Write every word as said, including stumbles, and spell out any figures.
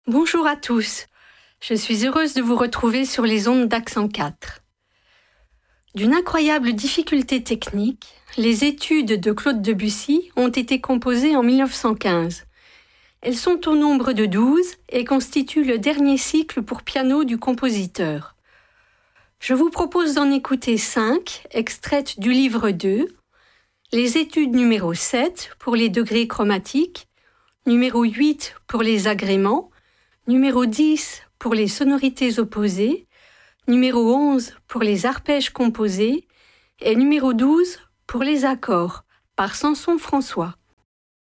Bonjour à tous, je suis heureuse de vous retrouver sur les ondes d'Accent quatre. D'une incroyable difficulté technique, les études de Claude Debussy ont été composées en mille neuf cent quinze. Elles sont au nombre de douze et constituent le dernier cycle pour piano du compositeur. Je vous propose d'en écouter cinq, extraites du livre deux, les études numéro sept pour les degrés chromatiques, numéro huit pour les agréments, numéro dix pour les sonorités opposées, numéro onze pour les arpèges composés et numéro douze pour les accords, par Samson François.